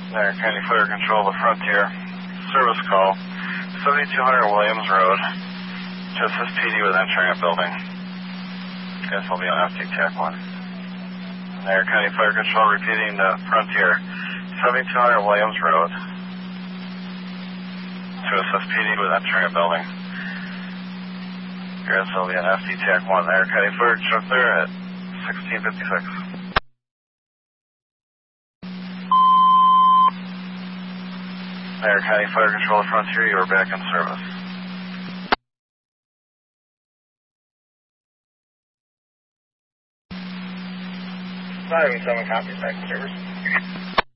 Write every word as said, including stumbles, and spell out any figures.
There, County Fire Control, the Frontier. Service call, seventy-two hundred Williams Road. To assist P D with entering a building. Guess will be on F T TAC one. There, County Fire Control repeating the Frontier. seventy-two hundred Williams Road. To assist P D with entering a building. Guess will be on F T TAC one. There, County Fire Control there at sixteen fifty-six. There, County Fire Control Frontier, you are back in service. five seven copies, back in service.